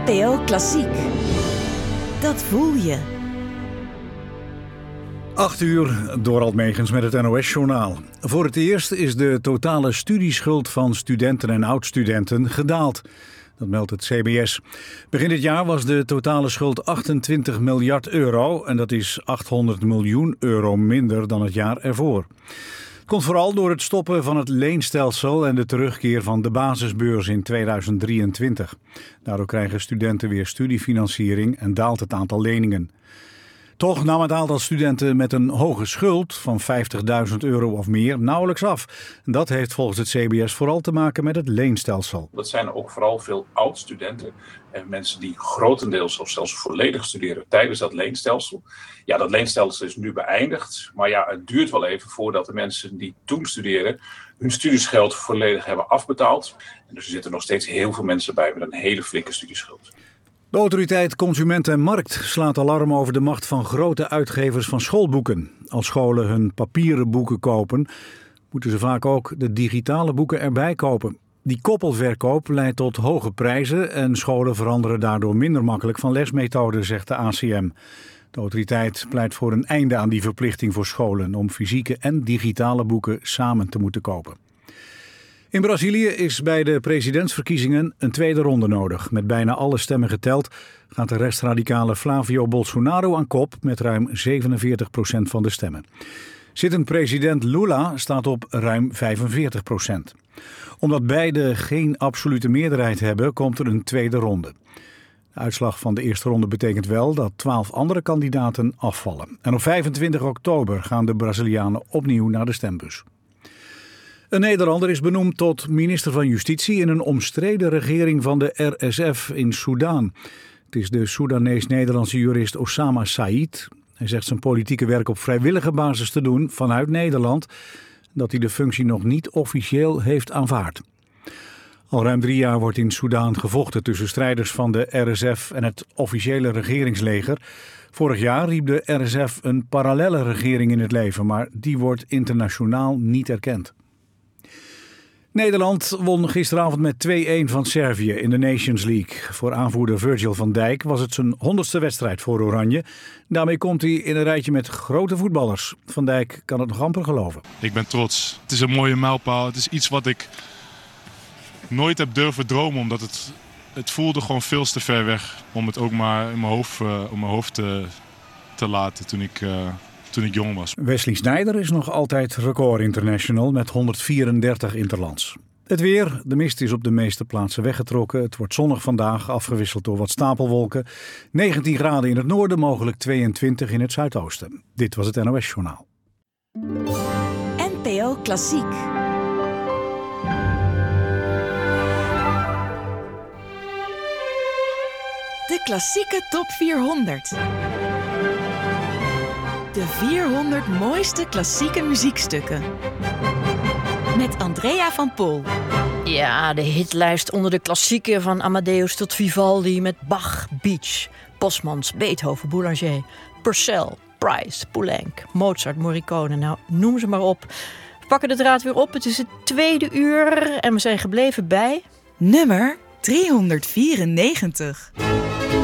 NPO Klassiek. Dat voel je. 8:00, Dorald Megens met het NOS-journaal. Voor het eerst is de totale studieschuld van studenten en oud-studenten gedaald. Dat meldt het CBS. Begin dit jaar was de totale schuld 28 miljard euro en dat is 800 miljoen euro minder dan het jaar ervoor. Het komt vooral door het stoppen van het leenstelsel en de terugkeer van de basisbeurs in 2023. Daardoor krijgen studenten weer studiefinanciering en daalt het aantal leningen. Toch nam het aantal studenten met een hoge schuld van 50.000 euro of meer nauwelijks af. Dat heeft volgens het CBS vooral te maken met het leenstelsel. Dat zijn ook vooral veel oud-studenten en mensen die grotendeels of zelfs volledig studeren tijdens dat leenstelsel. Ja, dat leenstelsel is nu beëindigd, maar ja, het duurt wel even voordat de mensen die toen studeren hun studieschuld volledig hebben afbetaald. En dus er zitten nog steeds heel veel mensen bij met een hele flinke studieschuld. De autoriteit Consument en Markt slaat alarm over de macht van grote uitgevers van schoolboeken. Als scholen hun papieren boeken kopen, moeten ze vaak ook de digitale boeken erbij kopen. Die koppelverkoop leidt tot hoge prijzen en scholen veranderen daardoor minder makkelijk van lesmethode, zegt de ACM. De autoriteit pleit voor een einde aan die verplichting voor scholen om fysieke en digitale boeken samen te moeten kopen. In Brazilië is bij de presidentsverkiezingen een tweede ronde nodig. Met bijna alle stemmen geteld gaat de rechtsradicale Flavio Bolsonaro aan kop met ruim 47% van de stemmen. Zittend president Lula staat op ruim 45%. Omdat beide geen absolute meerderheid hebben, komt er een tweede ronde. De uitslag van de eerste ronde betekent wel dat 12 andere kandidaten afvallen. En op 25 oktober gaan de Brazilianen opnieuw naar de stembus. Een Nederlander is benoemd tot minister van Justitie in een omstreden regering van de RSF in Soedan. Het is de Soedanees-Nederlandse jurist Osama Said. Hij zegt zijn politieke werk op vrijwillige basis te doen vanuit Nederland, dat hij de functie nog niet officieel heeft aanvaard. Al ruim 3 jaar wordt in Soedan gevochten tussen strijders van de RSF en het officiële regeringsleger. Vorig jaar riep de RSF een parallelle regering in het leven, maar die wordt internationaal niet erkend. Nederland won gisteravond met 2-1 van Servië in de Nations League. Voor aanvoerder Virgil van Dijk was het zijn 100ste wedstrijd voor Oranje. Daarmee komt hij in een rijtje met grote voetballers. Van Dijk kan het nog amper geloven. Ik ben trots. Het is een mooie mijlpaal. Het is iets wat ik nooit heb durven dromen, omdat het voelde gewoon veel te ver weg om het ook maar in mijn hoofd te laten toen ik jong was. Wesley Sneijder is nog altijd record international met 134 interlands. Het weer, de mist is op de meeste plaatsen weggetrokken. Het wordt zonnig vandaag, afgewisseld door wat stapelwolken. 19 graden in het noorden, mogelijk 22 in het zuidoosten. Dit was het NOS Journaal. NPO Klassiek. De klassieke top 400. De 400 mooiste klassieke muziekstukken. Met Andrea van Pol. Ja, de hitlijst onder de klassieken van Amadeus tot Vivaldi met Bach, Beach, Bosmans, Beethoven, Boulanger, Purcell, Price, Poulenc, Mozart, Morricone. Nou, noem ze maar op. We pakken de draad weer op. Het is het tweede uur en we zijn gebleven bij Nummer 394.